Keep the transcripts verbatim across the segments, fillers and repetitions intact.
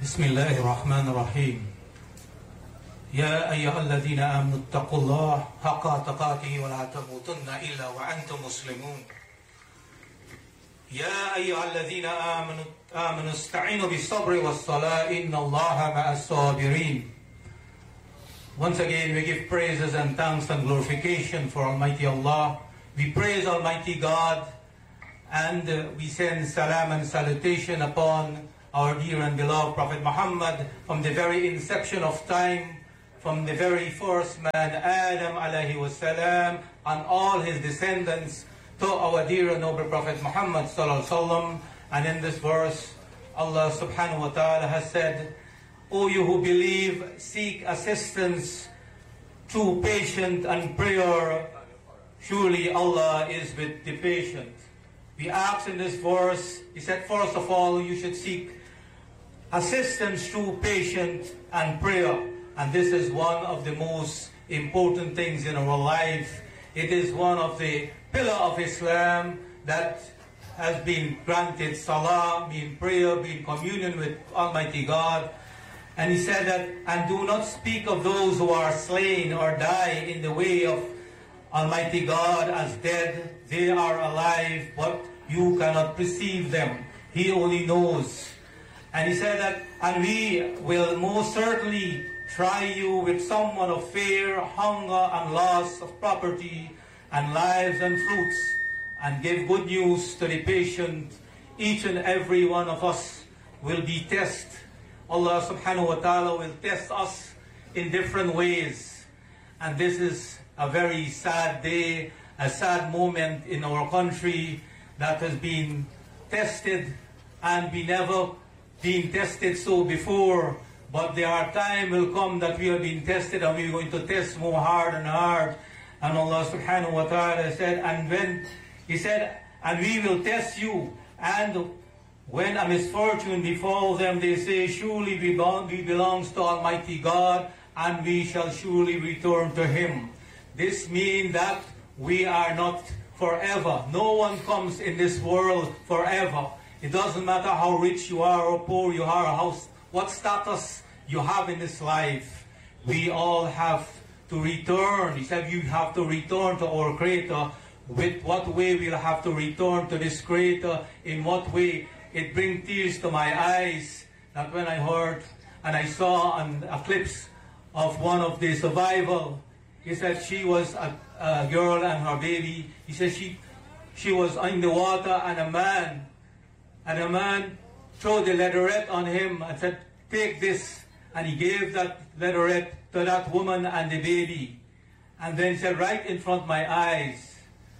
بسم الله الرحمن الرحيم يا أيها الذين آمنوا اتقوا الله حق تقاته ولا تموتن إلا وأنتم مسلمون يا أيها الذين آمنوا آمنوا استعينوا بالصبر والصلاة إن الله مع الصابرين. Once again we give praises and thanks and glorification for Almighty Allah. We praise Almighty God and uh, we send salam and salutation upon our dear and beloved Prophet Muhammad from the very inception of time, from the very first man Adam alayhi wasalam and all his descendants to our dear and noble Prophet Muhammad sallallahu alaihi wasallam. And in this verse Allah subhanahu wa ta'ala has said, O you who believe, seek assistance through patience and prayer. Surely Allah is with the patient. We ask in this verse, he said, first of all, you should seek assistance through patience and prayer. And this is one of the most important things in our life. It is one of the pillars of Islam that has been granted salah, being prayer, being communion with Almighty God. And he said that, and do not speak of those who are slain or die in the way of Almighty God as dead. They are alive, but you cannot perceive them. He only knows. And he said that, and we will most certainly try you with somewhat of fear, hunger, and loss of property, and lives and fruits, and give good news to the patient. Each and every one of us will be tested. Allah subhanahu wa ta'ala will test us in different ways. And this is a very sad day, a sad moment in our country that has been tested, and we never been tested so before. But there are time will come that we are being tested, and we're going to test more hard and hard. And Allah subhanahu wa ta'ala said, and when He said, and we will test you, and when a misfortune befalls them, they say, surely we belong, we belongs to Almighty God, and we shall surely return to Him. This means that we are not forever. No one comes in this world forever. It doesn't matter how rich you are or poor you are, how, what status you have in this life. We all have to return. He said, you have to return to our Creator. With what way we'll have to return to this Creator? In what way? It brings tears to my eyes that when I heard and I saw an eclipse of one of the survival, he said she was a, a girl and her baby. He said she, she was in the water, and a man, and a man threw the leatherette on him and said, take this. And he gave that leatherette to that woman and the baby. And then he said, right in front of my eyes,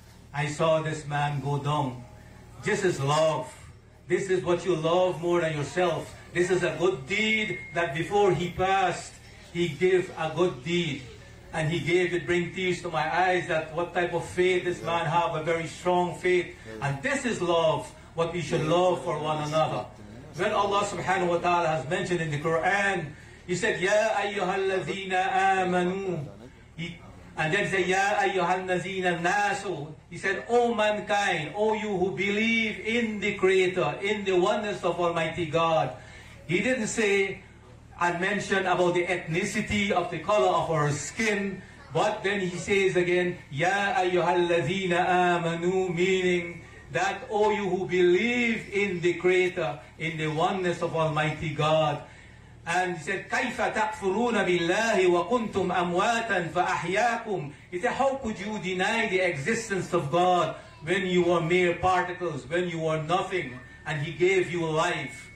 I saw this man go down. This is love. This is what you love more than yourself. This is a good deed that before he passed, he gave a good deed. And he gave it, bring tears to my eyes, that what type of faith this man have, a very strong faith. And this is love, what we should love for one another. When Allah subhanahu wa ta'ala has mentioned in the Quran, He said, Ya ayyuhalladhina amanu. He, and then he said, Ya ayyuhalladhina nasu. He said, O mankind, O you who believe in the Creator, in the oneness of Almighty God. He didn't say and mention about the ethnicity of the color of our skin, but then he says again, Ya ayyuhalladhina amanu, meaning that, O you who believe in the Creator, in the oneness of Almighty God. And he said, كَيْفَ تَكْفُرُونَ بِاللَّهِ وَكُنْتُمْ أَمْوَاتًا فَأَحْيَاكُمْ. He said, how could you deny the existence of God when you were mere particles, when you were nothing, and He gave you life,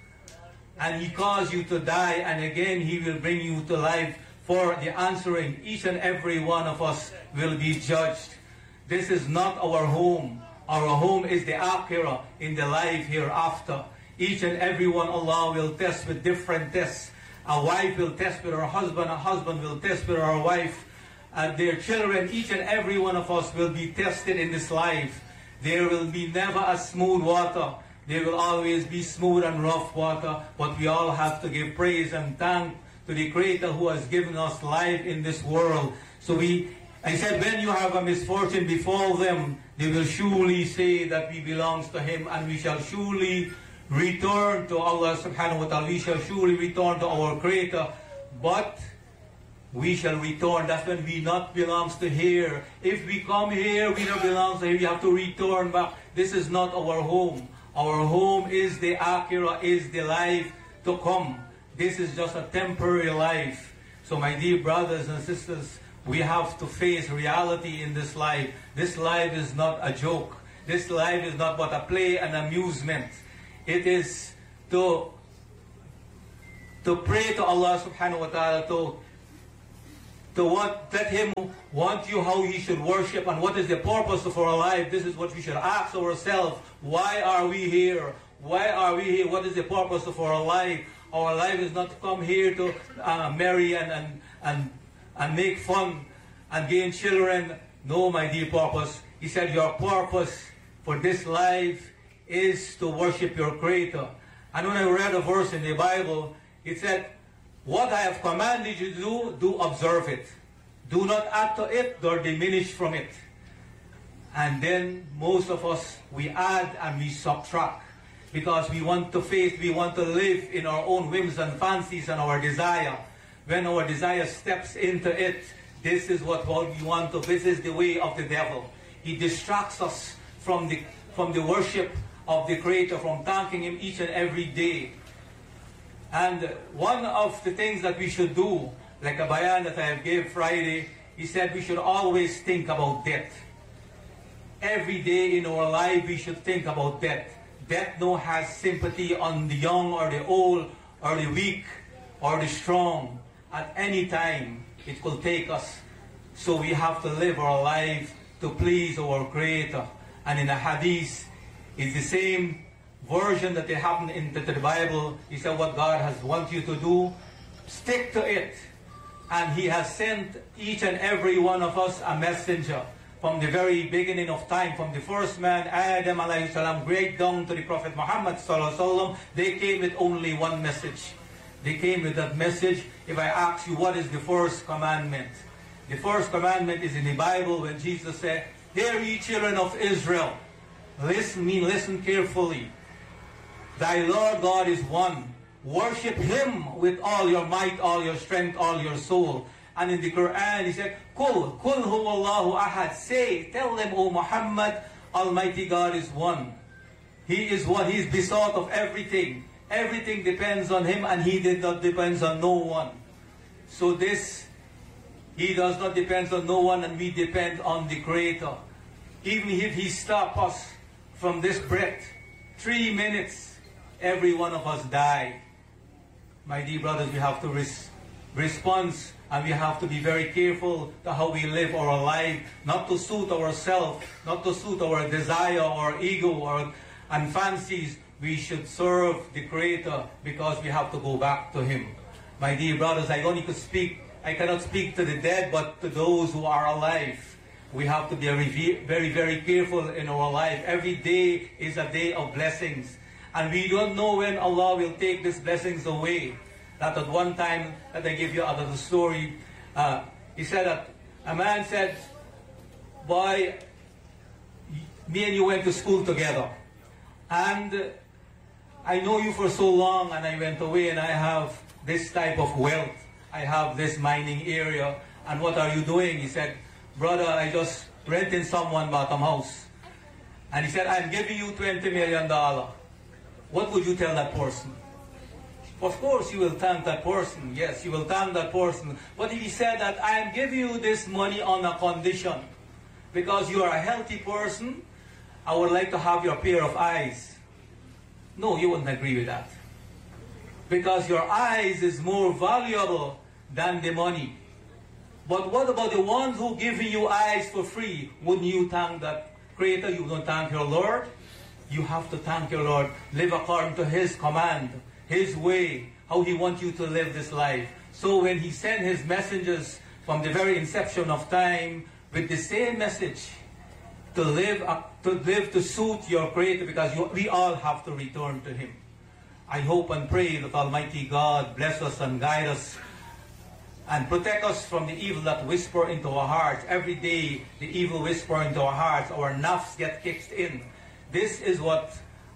and He caused you to die, and again He will bring you to life for the answering. Each and every one of us will be judged. This is not our home. Our home is the akhirah, in the life hereafter. Each and every one Allah will test with different tests. A wife will test with her husband, a husband will test with her wife, and their children. Each and every one of us will be tested in this life. There will be never a smooth water. There will always be smooth and rough water, but we all have to give praise and thank to the Creator who has given us life in this world. So we, I said, when you have a misfortune befall them, they will surely say that we belong to Him, and we shall surely return to Allah subhanahu wa ta'ala. We shall surely return to our Creator, but we shall return. That's when we not belongs to here. If we come here, we don't belong to here. We have to return back. This is not our home. Our home is the Akhirah, is the life to come. This is just a temporary life. So my dear brothers and sisters, we have to face reality in this life. This life is not a joke. This life is not but a play and amusement. It is to, to pray to Allah subhanahu wa ta'ala, to, to want, let Him want you how He should worship, and what is the purpose of our life. This is what we should ask ourselves. Why are we here? Why are we here? What is the purpose of our life? Our life is not to come here to uh, marry and, and, and, and make fun and gain children. No, my dear purpose. He said your purpose for this life is to worship your Creator. And when I read a verse in the Bible, it said, what I have commanded you to do, do observe it. Do not add to it nor diminish from it. And then most of us, we add and we subtract. Because we want to face, we want to live in our own whims and fancies and our desire. When our desire steps into it, this is what we want to, this is the way of the devil. He distracts us from the, from the worship of the Creator, from thanking Him each and every day. And one of the things that we should do, like a bayan that I have gave Friday, he said we should always think about death. Every day in our life we should think about death. Death no has sympathy on the young or the old or the weak or the strong. At any time it will take us. So we have to live our life to please our Creator. And in the hadith, it's the same version that it happened in the, the Bible. He said what God has want you to do, stick to it. And He has sent each and every one of us a messenger. From the very beginning of time, from the first man, Adam alayhi salam, right down to the Prophet Muhammad sallallahu alaihi wasallam, they came with only one message. They came with that message. If I ask you, what is the first commandment? The first commandment is in the Bible when Jesus said, hear ye children of Israel, listen me, listen carefully. Thy Lord God is one. Worship Him with all your might, all your strength, all your soul. And in the Quran, He said, Kul, Kul huwallahu ahad. Say, tell them, O Muhammad, Almighty God is one. He is one. He is besought of everything. Everything depends on Him, and He did not depends on no one. So this, He does not depend on no one, and we depend on the Creator. Even if He stop us from this breath, three minutes, every one of us die. My dear brothers, we have to res respond. And we have to be very careful to how we live our life, not to suit ourselves, not to suit our desire or ego or and fancies. We should serve the Creator because we have to go back to Him. My dear brothers, I only could speak, I cannot speak to the dead, but to those who are alive. We have to be very, very careful in our life. Every day is a day of blessings. And we don't know when Allah will take these blessings away. That at one time, that I give you another story, uh, he said that a man said, boy, me and you went to school together. And uh, I know you for so long, and I went away, and I have this type of wealth. I have this mining area. And what are you doing? He said, brother, I just rented someone bottom house. And he said, I'm giving you twenty million dollars. What would you tell that person? Of course, you will thank that person. Yes, you will thank that person. But if he said that, I am giving you this money on a condition, because you are a healthy person, I would like to have your pair of eyes. No, you wouldn't agree with that. Because your eyes is more valuable than the money. But what about the ones who giving you eyes for free? Wouldn't you thank that Creator? You don't thank your Lord? You have to thank your Lord. Live according to His command. His way, how He wants you to live this life. So when He sent His messengers from the very inception of time with the same message, to live to live to suit your Creator, because you, we all have to return to Him. I hope and pray that Almighty God bless us and guide us and protect us from the evil that whisper into our hearts. Every day, the evil whisper into our hearts, our nafs get kicked in. This is what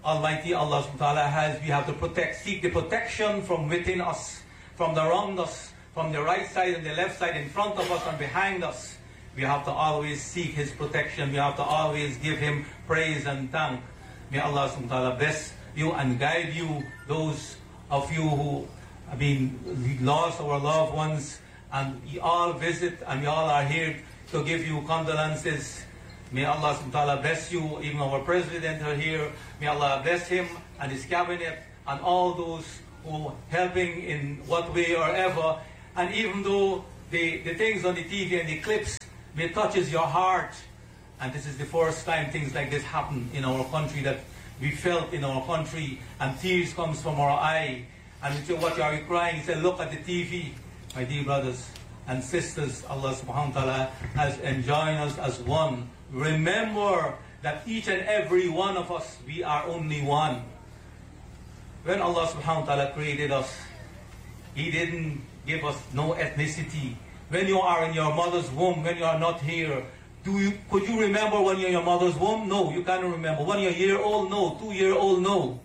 Almighty Allah subhanahu wa ta'ala has, we have to protect, seek the protection from within us, from around us, from the right side and the left side, in front of us and behind us. We have to always seek His protection. We have to always give Him praise and thank. May Allah subhanahu wa ta'ala bless you and guide you, those of you who have been lost our loved ones, and you all visit and you all are here to give you condolences. May Allah subhanahu wa ta'ala bless you. Even our president are here. May Allah bless him and his cabinet and all those who helping in what way or ever. And even though the, the things on the T V and the clips may touches your heart, and this is the first time things like this happen in our country, that we felt in our country, and tears comes from our eye, and we say, what are you crying? He said, look at the T V. My dear brothers and sisters, Allah subhanahu wa ta'ala has enjoined us as one. Remember that each and every one of us, we are only one. When Allah subhanahu wa ta'ala created us, He didn't give us no ethnicity. When you are in your mother's womb, when you are not here, do you, could you remember when you're in your mother's womb? No, you cannot remember. When you're a year old, no. Two year old, no.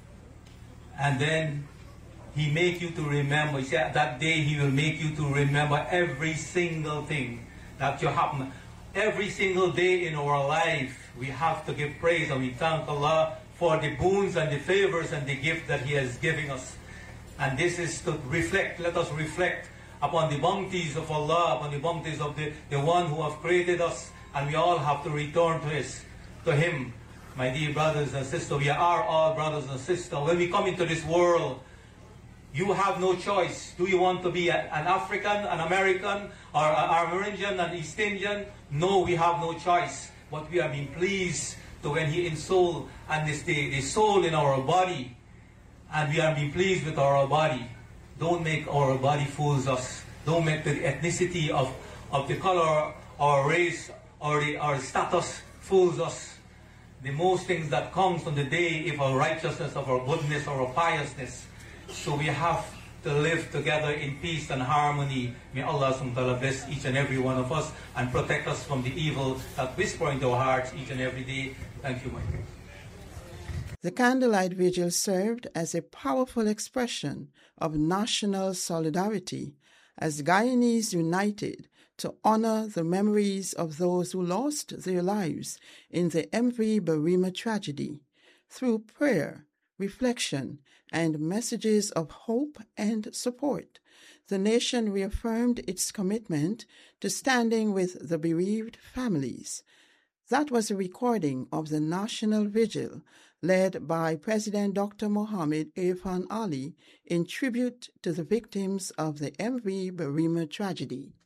And then He make you to remember. He said that day He will make you to remember every single thing that you happen. Every single day in our life, we have to give praise and we thank Allah for the boons and the favors and the gift that He has given us. And this is to reflect, let us reflect upon the bounties of Allah, upon the bounties of the, the one who have created us, and we all have to return to His, to Him. My dear brothers and sisters, we are all brothers and sisters. When we come into this world, you have no choice. Do you want to be a, an African, an American, or an Amerindian, an East Indian? No, we have no choice. But we have been pleased to when He ensoul and this, the, the soul in our body, and we have been pleased with our body. Don't make our body fools us. Don't make the ethnicity of, of the color or race or the, our status fools us. The most things that comes on the day of our righteousness, of our goodness, or our piousness. So we have to live together in peace and harmony. May Allah subhanahu wa ta'ala bless each and every one of us and protect us from the evil that whisper into our hearts each and every day. Thank you, my friend. The candlelight vigil served as a powerful expression of national solidarity as Guyanese united to honor the memories of those who lost their lives in the M V Berrima tragedy through prayer, reflection, and messages of hope and support. The nation reaffirmed its commitment to standing with the bereaved families. That was a recording of the National Vigil led by President Doctor Mohammed Irfan Ali in tribute to the victims of the M V Berrima tragedy.